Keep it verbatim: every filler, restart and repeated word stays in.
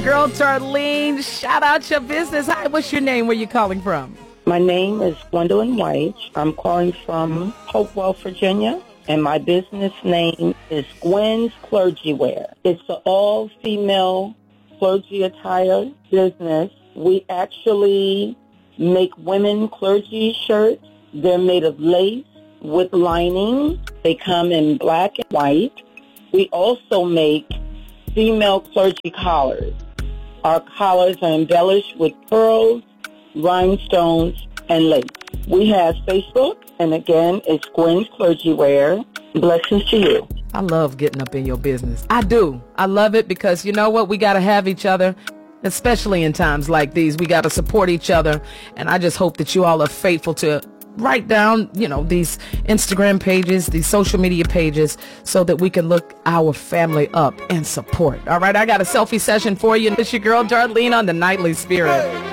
Girl Darlene, shout out your business. Hi, what's your name? Where you calling from? My name is Gwendolyn White. I'm calling from Hopewell, Virginia, and my business name is Gwen's Clergy Wear. It's an all-female clergy attire business. We actually make women clergy shirts. They're made of lace with lining. They come in black and white. We also make female clergy collars. Our collars are embellished with pearls, rhinestones, and lace. We have Facebook, and again, it's Gwen's Clergy Wear. Blessings to you. I love getting up in your business. I do. I love it because you know what? We got to have each other, especially in times like these. We got to support each other, and I just hope that you all are faithful to write down, you know, these Instagram pages, these social media pages, so that we can look our family up and support. All right, I got a selfie session for you. It's your girl Darlene on the Nightly Spirit.